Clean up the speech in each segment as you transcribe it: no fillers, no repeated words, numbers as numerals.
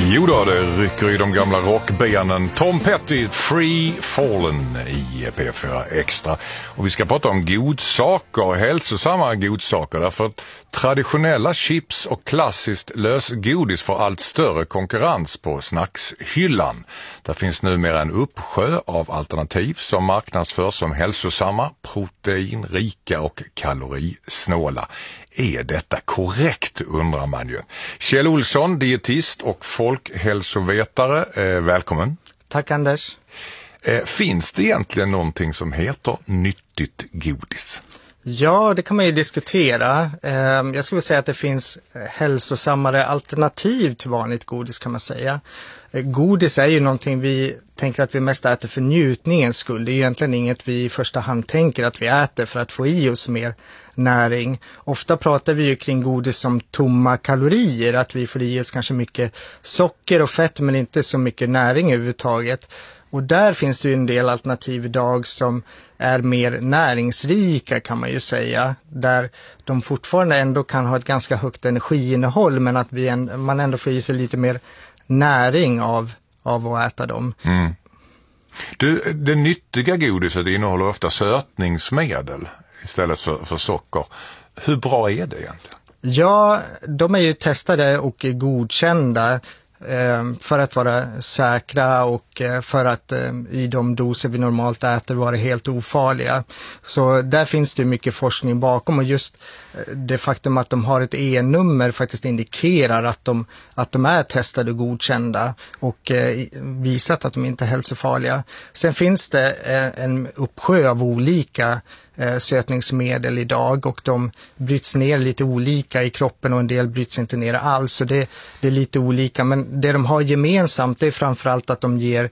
Jo då, det rycker i de gamla rockbenen. Tom Petty, Free Fallen i P4 Extra. Och vi ska prata om godsaker, hälsosamma godsaker. Därför att traditionella chips och klassiskt lösgodis får allt större konkurrens på snackshyllan. Där finns numera en uppsjö av alternativ som marknadsförs som hälsosamma, proteinrika och kalorisnåla. Är detta korrekt, undrar man ju. Kjell Olsson, dietist och folkhälsovetare, välkommen. Tack Anders. Finns det egentligen någonting som heter nyttigt godis? Ja, det kan man ju diskutera. Jag skulle säga att det finns hälsosammare alternativ till vanligt godis, kan man säga. Godis är ju någonting vi tänker att vi mest äter för njutningens skull. Det är egentligen inget vi i första hand tänker att vi äter för att få i oss mer näring. Ofta pratar vi ju kring godis som tomma kalorier, att vi får i oss kanske mycket socker och fett men inte så mycket näring överhuvudtaget. Och där finns det ju en del alternativ idag som är mer näringsrika, kan man ju säga. Där de fortfarande ändå kan ha ett ganska högt energiinnehåll, men att man ändå får i sig lite mer näring av att äta dem. Mm. Det nyttiga godiset innehåller ofta sötningsmedel istället för socker. Hur bra är det egentligen? Ja, de är ju testade och godkända för att vara säkra och för att i de doser vi normalt äter vara helt ofarliga. Så där finns det mycket forskning bakom, och just det faktum att de har ett E-nummer faktiskt indikerar att de är testade och godkända och visat att de inte är hälsofarliga. Sen finns det en uppsjö av olika sötningsmedel idag, och de bryts ner lite olika i kroppen och en del bryts inte ner alls, så det är lite olika, men det de har gemensamt är framförallt att de ger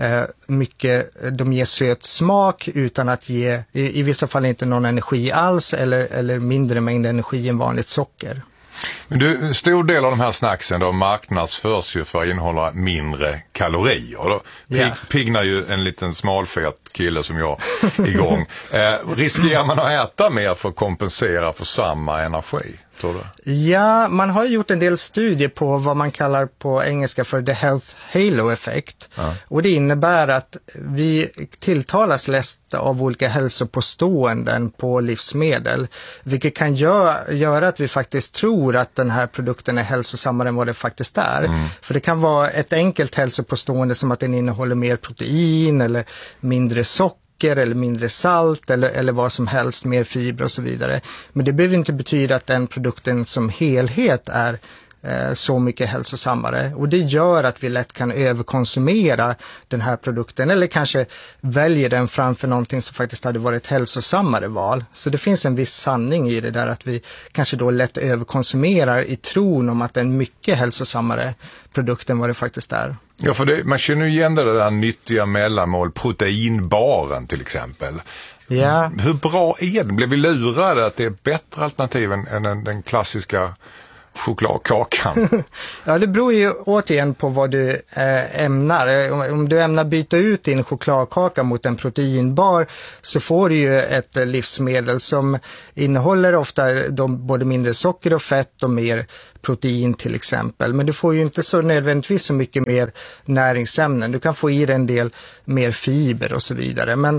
de ger söt smak utan att ge i vissa fall inte någon energi alls eller mindre mängd energi än vanligt socker. Men en stor del av de här snacksen då marknadsförs ju för att innehålla mindre kalorier. Då piggnar ju en liten smalfet kille som jag igång. Riskerar man att äta mer för att kompensera för samma energi, tror du? Ja, man har gjort en del studier på vad man kallar på engelska för the health halo effect. Ja. Och det innebär att vi tilltalas lätt av olika hälsopåståenden på livsmedel, vilket kan göra att vi faktiskt tror att den här produkten är hälsosammare än vad det faktiskt är. Mm. För det kan vara ett enkelt hälsopåstående som att den innehåller mer protein eller mindre socker eller mindre salt eller vad som helst, mer fiber och så vidare. Men det behöver inte betyda att den produkten som helhet är så mycket hälsosammare, och det gör att vi lätt kan överkonsumera den här produkten eller kanske väljer den framför någonting som faktiskt hade varit hälsosammare val. Så det finns en viss sanning i det där, att vi kanske då lätt överkonsumerar i tron om att det är en mycket hälsosammare produkt än vad det faktiskt är. Ja, för man känner ju igen det där nyttiga mellanmål, proteinbaren till exempel. Ja. Hur bra är det? Blev vi lurade att det är bättre alternativ än den klassiska chokladkakan? Ja, det beror ju återigen på vad du ämnar. Om du ämnar byta ut din chokladkaka mot en proteinbar, så får du ju ett livsmedel som innehåller ofta både mindre socker och fett och mer protein till exempel. Men du får ju inte så nödvändigtvis så mycket mer näringsämnen. Du kan få i dig en del mer fiber och så vidare. Men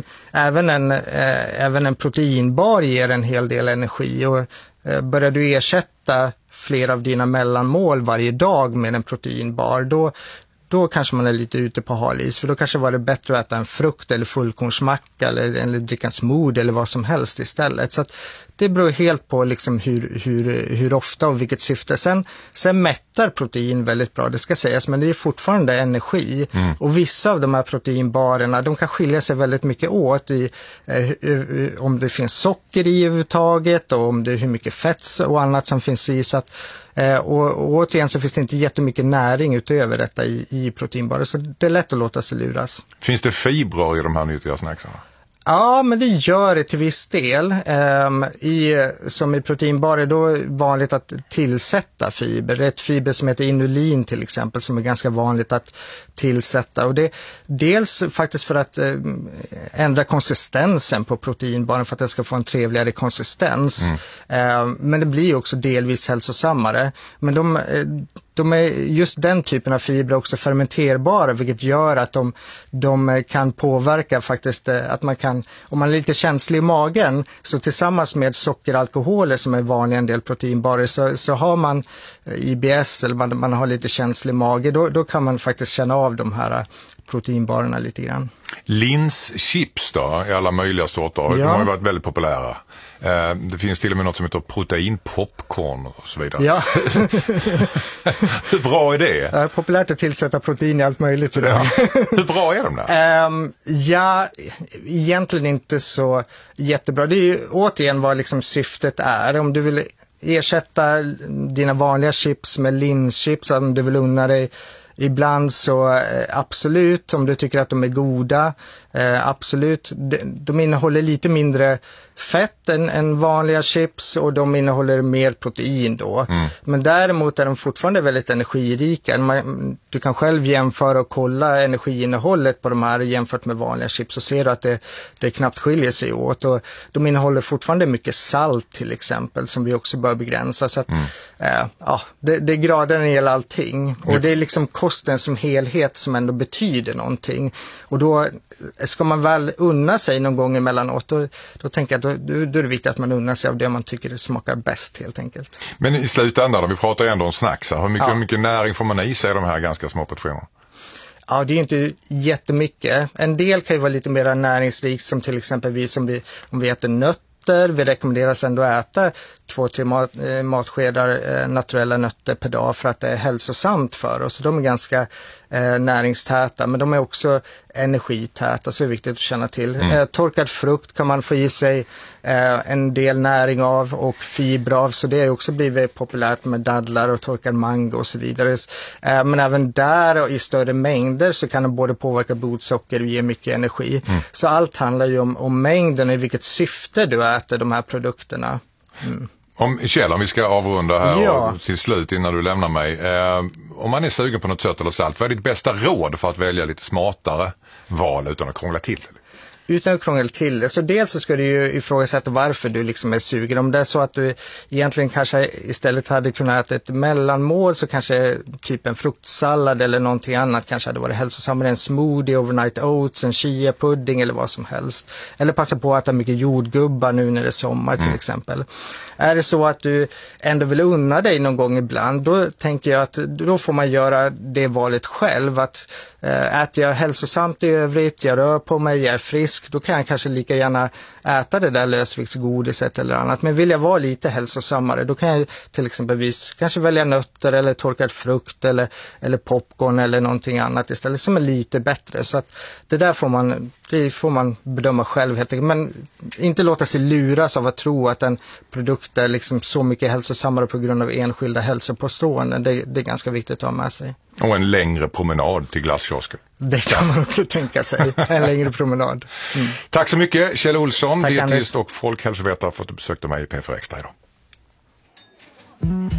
även en proteinbar ger en hel del energi, och börjar du ersätta flera av dina mellanmål varje dag med en proteinbar, då kanske man är lite ute på hal is, för då kanske var det bättre att äta en frukt eller fullkornsmacka eller dricka en smoothie eller vad som helst istället. Så att det beror helt på liksom hur ofta och vilket syfte. Sen mättar protein väldigt bra, det ska sägas, men det är fortfarande energi. Mm. Och vissa av de här proteinbarerna, de kan skilja sig väldigt mycket åt i om det finns socker i överhuvudtaget och om det är hur mycket fett och annat som finns i. Så att, och återigen så finns det inte jättemycket näring utöver detta i proteinbarer, så det är lätt att låta sig luras. Finns det fibrer i de här nyttiga snacksarna? Ja, men det gör det till viss del. Som i proteinbarer då är det vanligt att tillsätta fiber. Det är ett fiber som heter inulin till exempel, som är ganska vanligt att tillsätta. Och det dels faktiskt för att ändra konsistensen på proteinbaren, för att det ska få en trevligare konsistens. Men det blir också delvis hälsosammare. Men just den typen av fibrer också fermenterbara, vilket gör att de kan påverka faktiskt att man kan, om man är lite känslig i magen, så tillsammans med sockeralkoholer som är vanliga en del proteinbarer, så har man IBS eller man har lite känslig mage, då kan man faktiskt känna av de här proteinbarerna lite grann. Linschips då, i alla möjliga sorter, de har ju varit väldigt populära. Det finns till och med något som heter proteinpopcorn och så vidare. Ja. Hur bra är det? Det är populärt att tillsätta protein i allt möjligt idag. Ja. Hur bra är de där? Ja, egentligen inte så jättebra. Det är ju återigen vad liksom syftet är. Om du vill ersätta dina vanliga chips med linschips, om du vill unna dig ibland, så absolut, om du tycker att de är goda, absolut. De innehåller lite mindre fett än vanliga chips och de innehåller mer protein då. Men däremot är de fortfarande väldigt energirika. Du kan själv jämföra och kolla energiinnehållet på de här jämfört med vanliga chips och ser du att det knappt skiljer sig åt. Och de innehåller fortfarande mycket salt till exempel som vi också bör begränsa. Så att, det är grader när det gäller allting. Och det är liksom kosten som helhet som ändå betyder någonting. Och då ska man väl unna sig någon gång emellanåt, då tänker jag att då är det viktigt att man unnar sig av det man tycker smakar bäst helt enkelt. Men i slutändan då, vi pratar ju ändå om snacks. Hur mycket näring får man i sig de här ganska små portionerna? Ja, det är ju inte jättemycket. En del kan ju vara lite mer näringsrikt, som till exempel om vi äter nötter. Vi rekommenderas ändå äta 2-3 matskedar naturella nötter per dag för att det är hälsosamt för oss. De är ganska näringstäta, men de är också energitäta, så det är viktigt att känna till. Torkad frukt kan man få i sig en del näring av och fiber av, så det har också blivit populärt med dadlar och torkad mango och så vidare. Men även där och i större mängder så kan de både påverka blodsocker och ge mycket energi. Så allt handlar ju om mängden och i vilket syfte du äter de här produkterna. Kjell, om vi ska avrunda här och till slut innan du lämnar mig. Om man är sugen på något sött eller salt, vad är ditt bästa råd för att välja lite smartare val utan att krångla till det? Utan att krångla till det. Så dels så ska du ju ifrågasätta varför du liksom är sugen. Om det är så att du egentligen kanske istället hade kunnat äta ett mellanmål, så kanske typ en fruktsallad eller någonting annat kanske hade varit hälsosammare. En smoothie, overnight oats, en chia pudding eller vad som helst. Eller passa på att äta mycket jordgubbar nu när det är sommar till exempel. Är det så att du ändå vill unna dig någon gång ibland, då tänker jag att då får man göra det valet själv. Att äter jag hälsosamt i övrigt, jag rör på mig, jag är frisk, då kan jag kanske lika gärna äta det där lösviktsgodiset eller annat. Men vill jag vara lite hälsosammare, då kan jag till exempelvis kanske välja nötter eller torkad frukt eller popcorn eller någonting annat istället som är lite bättre. Så att det där får man bedöma själv helt enkelt. Men inte låta sig luras av att tro att en produkt är liksom så mycket hälsosammare på grund av enskilda hälsopåståenden. Det är ganska viktigt att ha med sig. Och en längre promenad till glasskiosken. Det kan man också tänka sig. En längre promenad. Tack så mycket, Kjell Olsson, dietist och folkhälsovetare, för att du besökte mig i P4 Extra idag.